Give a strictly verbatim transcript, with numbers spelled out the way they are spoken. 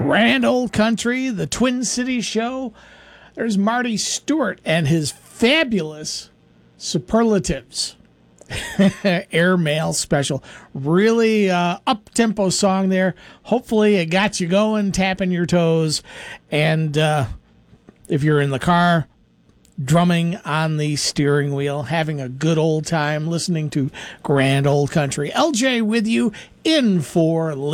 Grand Old Country, the Twin Cities Show. There's Marty Stewart and his fabulous Superlatives Airmail special. Really uh, up-tempo song there. Hopefully it got you going, tapping your toes. And uh, if you're in the car, drumming on the steering wheel, having a good old time listening to Grand Old Country. L J with you in for